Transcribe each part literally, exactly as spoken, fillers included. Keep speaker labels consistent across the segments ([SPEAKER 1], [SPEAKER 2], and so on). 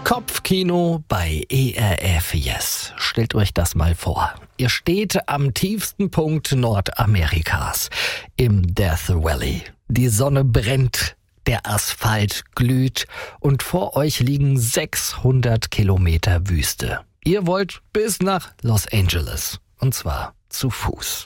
[SPEAKER 1] Kopfkino bei E R F Yes. Stellt euch das mal vor. Ihr steht am tiefsten Punkt Nordamerikas, im Death Valley. Die Sonne brennt, der Asphalt glüht und vor euch liegen sechshundert Kilometer Wüste. Ihr wollt bis nach Los Angeles, und zwar zu Fuß.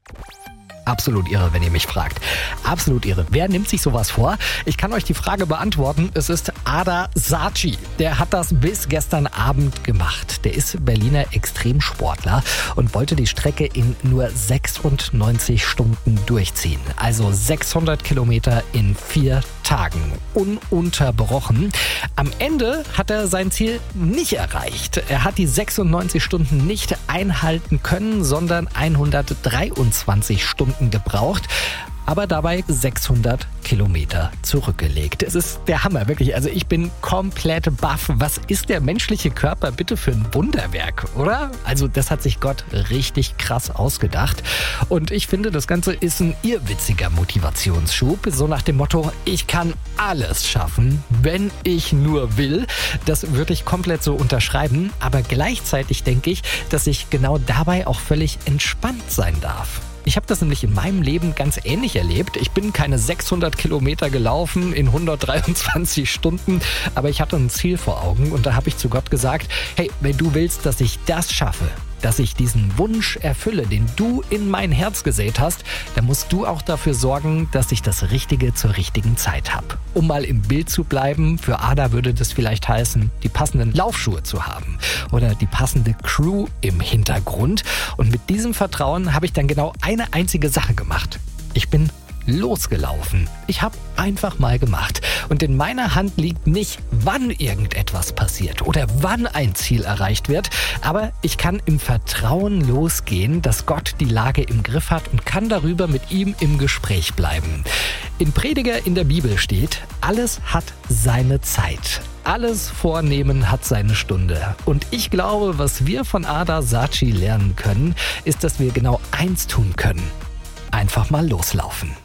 [SPEAKER 1] Absolut irre, wenn ihr mich fragt. Absolut irre. Wer nimmt sich sowas vor? Ich kann euch die Frage beantworten. Es ist Adar Saci. Der hat das bis gestern Abend gemacht. Der ist Berliner Extremsportler und wollte die Strecke in nur sechsundneunzig Stunden durchziehen. Also sechshundert Kilometer in vier Tagen. Ununterbrochen. Am Ende hat er sein Ziel nicht erreicht. Er hat die sechsundneunzig Stunden nicht einhalten können, sondern hundertdreiundzwanzig Stunden gebraucht, aber dabei sechshundert Kilometer zurückgelegt. Es ist der Hammer, wirklich. Also ich bin komplett baff. Was ist der menschliche Körper bitte für ein Wunderwerk, oder? Also das hat sich Gott richtig krass ausgedacht. Und ich finde, das Ganze ist ein irrwitziger Motivationsschub. So nach dem Motto, ich kann alles schaffen, wenn ich nur will. Das würde ich komplett so unterschreiben. Aber gleichzeitig denke ich, dass ich genau dabei auch völlig entspannt sein darf. Ich habe das nämlich in meinem Leben ganz ähnlich erlebt. Ich bin keine sechshundert Kilometer gelaufen in hundertdreiundzwanzig Stunden, aber ich hatte ein Ziel vor Augen und da habe ich zu Gott gesagt, hey, wenn du willst, dass ich das schaffe, dass ich diesen Wunsch erfülle, den du in mein Herz gesät hast, dann musst du auch dafür sorgen, dass ich das Richtige zur richtigen Zeit habe. Um mal im Bild zu bleiben, für Ada würde das vielleicht heißen, die passenden Laufschuhe zu haben oder die passende Crew im Hintergrund. Und mit diesem Vertrauen habe ich dann genau eine einzige Sache gemacht. Ich bin losgelaufen. Ich habe einfach mal gemacht. Und in meiner Hand liegt nicht, wann irgendetwas passiert oder wann ein Ziel erreicht wird, aber ich kann im Vertrauen losgehen, dass Gott die Lage im Griff hat und kann darüber mit ihm im Gespräch bleiben. In Prediger in der Bibel steht, alles hat seine Zeit. Alles Vornehmen hat seine Stunde. Und ich glaube, was wir von Adar Saci lernen können, ist, dass wir genau eins tun können. Einfach mal loslaufen.